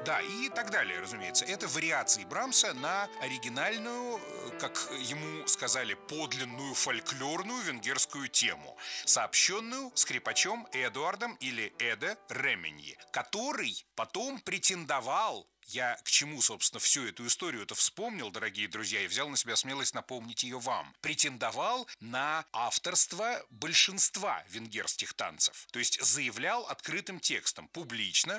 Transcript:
Да, и так далее, разумеется. Это вариации Брамса на оригинальную, как ему сказали, подлинную фольклорную венгерскую тему, сообщенную скрипачом Эдуардом или Эде Ременьи, который потом претендовал. Я к чему, собственно, всю эту историю-то вспомнил, дорогие друзья, и взял на себя смелость напомнить ее вам. Претендовал на авторство большинства венгерских танцев. То есть заявлял открытым текстом, публично,